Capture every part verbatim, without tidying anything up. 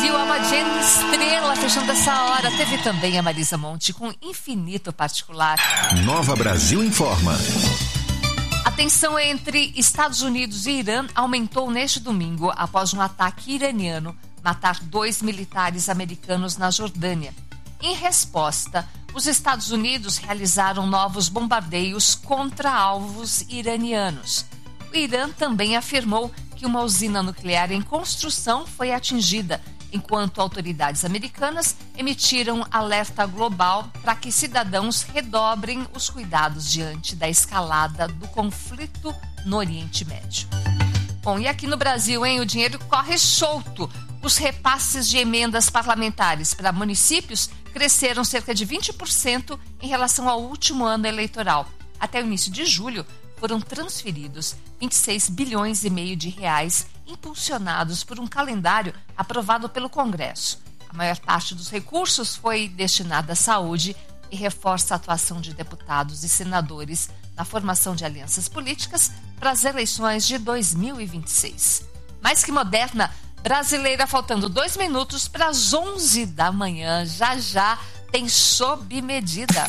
Brasil, Alma Jane Estrela, fechando essa hora. Teve também a Marisa Monte com Infinito Particular. Nova Brasil informa. A tensão entre Estados Unidos e Irã aumentou neste domingo após um ataque iraniano matar dois militares americanos na Jordânia. Em resposta, os Estados Unidos realizaram novos bombardeios contra alvos iranianos. O Irã também afirmou que uma usina nuclear em construção foi atingida, enquanto autoridades americanas emitiram alerta global para que cidadãos redobrem os cuidados diante da escalada do conflito no Oriente Médio. Bom, e aqui no Brasil, hein, o dinheiro corre solto. Os repasses de emendas parlamentares para municípios cresceram cerca de vinte por cento em relação ao último ano eleitoral. Até o início de julho, foram transferidos vinte e seis bilhões e meio de reais, impulsionados por um calendário aprovado pelo Congresso. A maior parte dos recursos foi destinada à saúde e reforça a atuação de deputados e senadores na formação de alianças políticas para as eleições de dois mil e vinte e seis. Mais que moderna, brasileira, faltando dois minutos para as onze da manhã. Já já tem Sob Medida.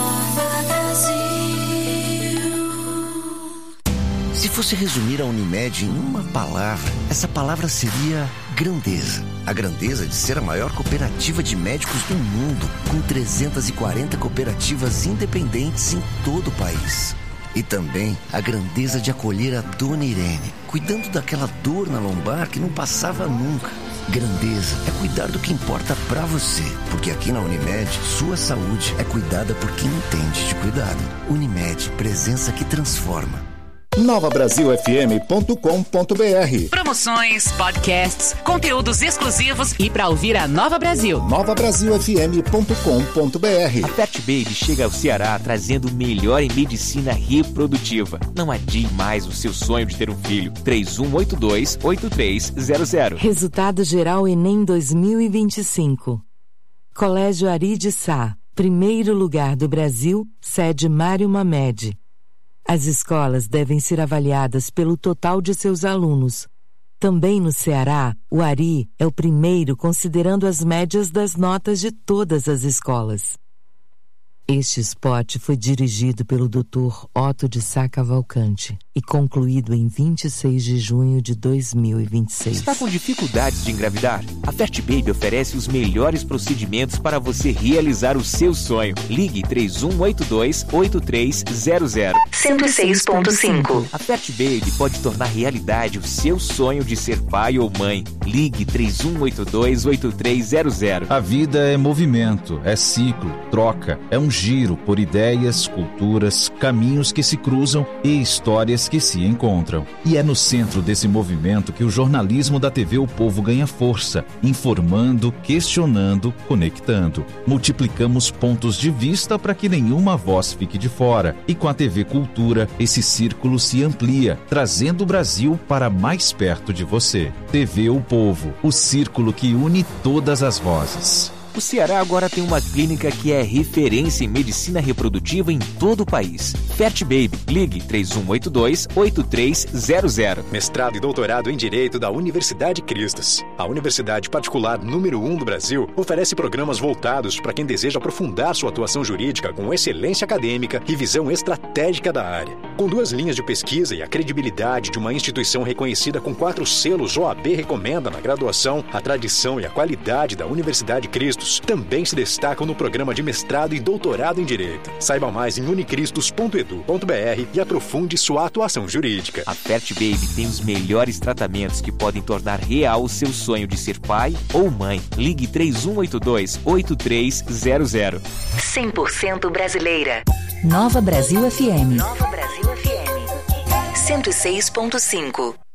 Se fosse resumir a Unimed em uma palavra, essa palavra seria grandeza. A grandeza de ser a maior cooperativa de médicos do mundo, com trezentas e quarenta cooperativas independentes em todo o país. E também a grandeza de acolher a Dona Irene, cuidando daquela dor na lombar que não passava nunca. Grandeza é cuidar do que importa pra você, porque aqui na Unimed, sua saúde é cuidada por quem entende de cuidado. Unimed, presença que transforma. nova brasil f m ponto com ponto b r. Promoções, podcasts, conteúdos exclusivos e para ouvir a Nova Brasil. nova brasil f m ponto com ponto b r. A Fert Baby chega ao Ceará trazendo o melhor em medicina reprodutiva. Não adie mais o seu sonho de ter um filho. três um oito dois, oito três zero zero. Resultado geral Enem dois mil e vinte e cinco. Colégio Ari de Sá, primeiro lugar do Brasil, sede Mário Mamed. As escolas devem ser avaliadas pelo total de seus alunos. Também no Ceará, o Ari é o primeiro considerando as médias das notas de todas as escolas. Este spot foi dirigido pelo doutor Otto de Sá Cavalcante e concluído em vinte e seis de junho de dois mil e vinte e seis. Está com dificuldades de engravidar? A Fert Baby oferece os melhores procedimentos para você realizar o seu sonho. Ligue três um oito dois, oito três zero zero. cento e seis ponto cinco. A Fert Baby pode tornar realidade o seu sonho de ser pai ou mãe. Ligue três um oito dois, oito três zero zero. A vida é movimento, é ciclo, troca, é um giro por ideias, culturas, caminhos que se cruzam e histórias que se encontram. E é no centro desse movimento que o jornalismo da T V O Povo ganha força, informando, questionando, conectando. Multiplicamos pontos de vista para que nenhuma voz fique de fora. E com a T V Cultura, esse círculo se amplia, trazendo o Brasil para mais perto de você. T V O Povo, o círculo que une todas as vozes. O Ceará agora tem uma clínica que é referência em medicina reprodutiva em todo o país. Fert Baby. Ligue três um oito dois, oito três zero zero. Mestrado e doutorado em Direito da Universidade Cristas. A universidade particular número um do Brasil oferece programas voltados para quem deseja aprofundar sua atuação jurídica com excelência acadêmica e visão estratégica da área. Com duas linhas de pesquisa e a credibilidade de uma instituição reconhecida com quatro selos O A B recomenda na graduação, a tradição e a qualidade da Universidade Cristos também se destacam no programa de mestrado e doutorado em Direito. Saiba mais em unicristos ponto edu ponto b r e aprofunde sua atuação jurídica. A Fert Baby tem os melhores tratamentos que podem tornar real o seu sonho de ser pai ou mãe. Ligue três um oito dois, oito três zero zero. cem por cento brasileira. Nova Brasil F M. Nova Brasil F M. cento e seis ponto cinco.